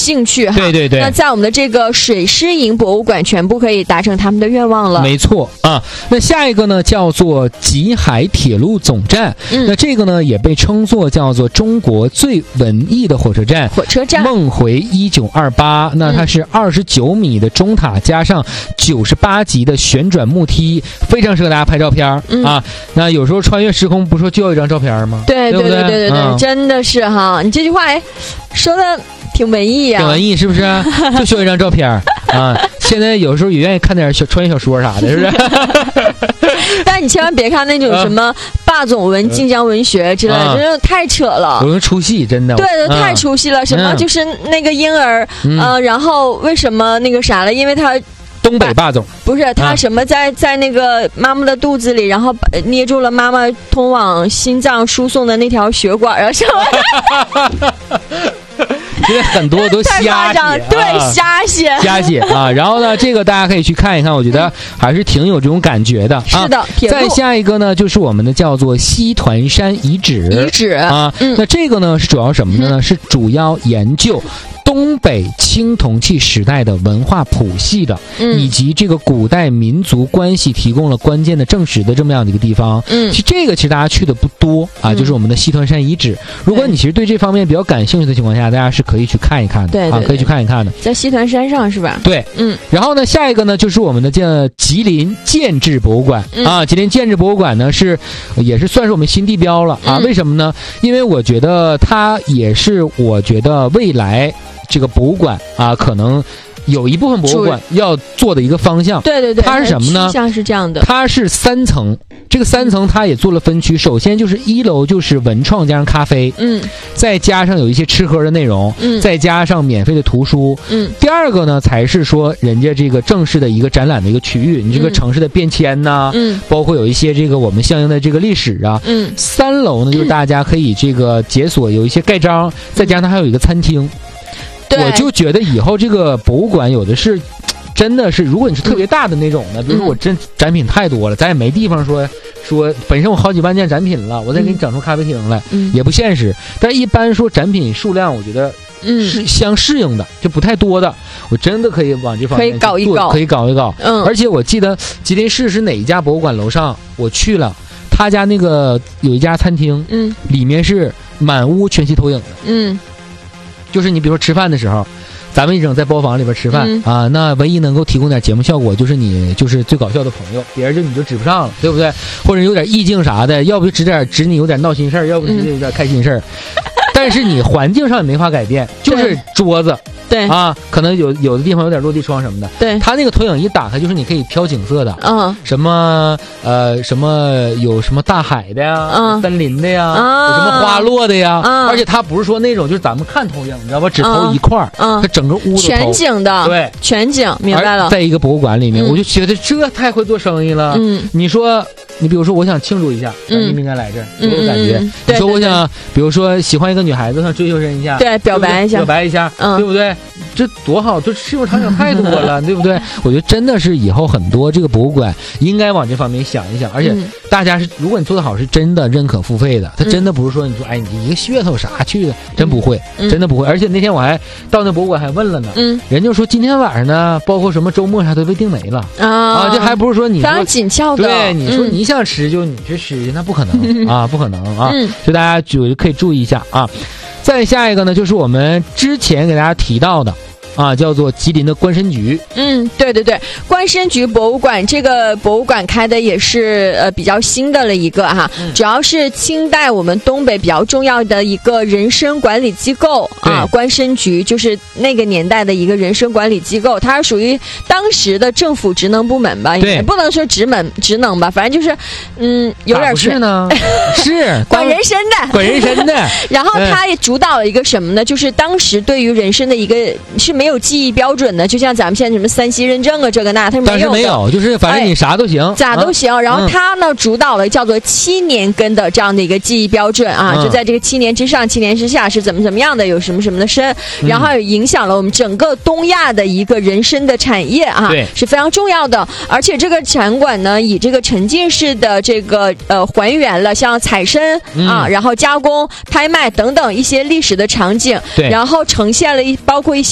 兴趣哈。 对对对。 那在我们的这个水师营博物馆，全部可以达成他们的愿望了。 没错啊。那下一个呢，叫做吉海铁路总站。那这个呢，也被称作叫做中国最文艺的火车站。梦回1928，那它是29米的钟塔加上98级的旋转木梯，非常适合大家拍照片啊。那有时候穿越时空，不说就要一张照片吗？ 对对对对对，真的是哈，你这句话说的挺文艺啊， 挺文艺是不是？就需要一张照片啊。现在有时候也愿意看点穿越小说啥的，是不是？ 但你千万别看那种什么霸总文、晋江文学之类的，真的太扯了。 我用出戏，真的。 对对，太出戏了。什么就是那个婴儿，然后为什么那个啥了？因为他。 东北霸总不是他什么在那个妈妈的肚子里，然后捏住了妈妈通往心脏输送的那条血管，然后什么？ 因为很多都瞎写， 对，瞎写啊。然后呢，这个大家可以去看一看，我觉得还是挺有这种感觉的。 是的， 再下一个呢，就是我们的叫做西团山遗址啊。那这个呢是主要什么呢？是主要研究东北青铜器时代的文化谱系的，以及这个古代民族关系提供了关键的证实的这么样的一个地方。其实这个其实大家去的不多啊，就是我们的西团山遗址。如果你其实对这方面比较感兴趣的情况下，大家是可以去看一看的。 对啊， 可以去看一看的。 在西团山上是吧？ 对，然后呢，下一个呢就是我们的吉林建制博物馆啊。吉林建制博物馆呢也是算是我们新地标了啊。为什么呢？因为我觉得它也是未来这个博物馆啊，可能有一部分博物馆要做的一个方向。 对对对， 它是什么呢？ 像是这样的， 它是3层。这个3层它也做了分区，首先就是1楼就是文创加上咖啡，再加上有一些吃喝的内容，再加上免费的图书，第二个呢才是说人家这个正式的一个展览的一个区域，你这个城市的变迁呐，包括有一些这个我们相应的这个历史啊，3楼呢就是大家可以这个解锁有一些盖章，再加上它还有一个餐厅。我就觉得以后这个博物馆有的是真的是，如果你是特别大的那种的，比如说我展品太多了，咱也没地方说本身我好几万件展品了，我再给你整出咖啡厅来，也不现实。但是一般说展品数量，我觉得是相适应的，就不太多的，我真的可以往这方面可以搞一搞。 而且我记得吉林市是哪一家博物馆楼上我去了，他家那个有一家餐厅，里面是满屋全息投影的，就是你比如说吃饭的时候，咱们一整在包房里边吃饭啊，那唯一能够提供点节目效果就是你就是最搞笑的朋友，别人你就指不上了，对不对？或者有点意境啥的，要不就指你有点闹心事儿，要不就有点开心事儿。但是你环境上也没法改变，就是桌子。 对啊，可能有的地方有点落地窗什么的。 对， 它那个投影一打开，就是你可以飘景色的。什么有什么大海的呀，森林的呀，有什么花落的呀。而且它不是说那种就是咱们看投影，你知道吧？只投一块儿，它整个屋都投全景的。 对， 全景，明白了。 在一个博物馆里面，我就觉得这太会做生意了。你说，你比如说，我想庆祝一下，咱应不应该来这儿？我有感觉。你说我想，比如说喜欢一个女孩子，想追求人一下， 对，表白一下， 对不对？这多好，这适用场景太多了，对不对？我觉得真的是以后很多这个博物馆应该往这方面想一想，而且大家如果你做得好，是真的认可付费的，它真的不是说你说你一个噱头啥去的，真不会，真的不会。而且那天我还到那博物馆还问了呢，人就说今天晚上呢，包括什么周末啥都被订没了啊，这还不是说你非常紧俏的， 对，你说你想吃就你去吃，那不可能啊，不可能啊，所以大家就可以注意一下啊。再下一个呢，就是我们之前给大家提到的啊，叫做吉林的关参局。 对对对，关参局博物馆，这个博物馆开的也是比较新的了一个哈，主要是清代我们东北比较重要的一个人身管理机构啊，关参局就是那个年代的一个人身管理机构，它是属于当时的政府职能部门吧，也不能说职能吧，反正就是有点是呢，是管人身的，然后它也主导了一个什么呢？就是当时对于人身的一个是没有记忆标准的，就像咱们现在什么3C认证啊，这个那，它当时没有，就是反正你啥都行， 咋都行。然后它呢主导了叫做7年根的这样的一个记忆标准啊，就在这个7年之上、7年之下是怎么样的，有什么的身，然后也影响了我们整个东亚的一个人参的产业啊，是非常重要的。而且这个展馆呢，以这个沉浸式的这个还原了像采参啊，然后加工、拍卖等等一些历史的场景，然后呈现了包括一些